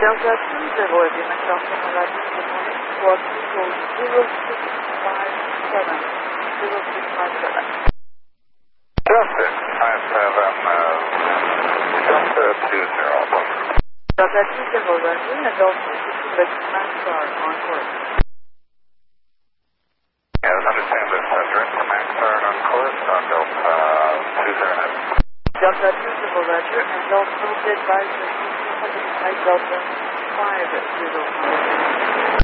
Delta 20, if you make Delta November, good morning, squawk equals 0657. Justin, I have Delta 20. Delta 20, Roger, and Delta 20, Maxar on course. Yes, understand this, direct to Maxar on course on Delta 20. Delta 20, Roger, and Delta advisor, by Delta 50.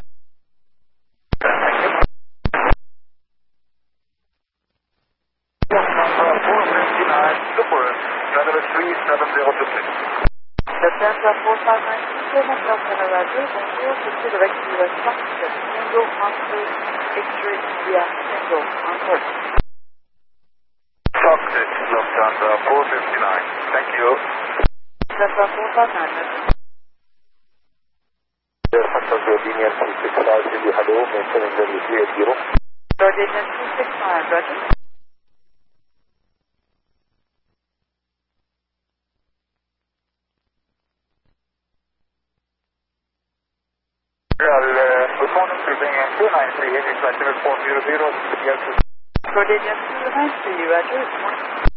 Number 3702. The Delta 4597, Delta Roger, bonjour, ceci direct to US Foxtrot, single Oscar, X-ray India, single, on course. Foxtrot, Lufthansa 459. Thank you. Delta 459. Delta Jordanian 265, hello, maintaining W380. Jordanian 265, Roger. Good morning, Jordanian 293, English Latino 400, yes. Jordanian 293, Roger, good morning.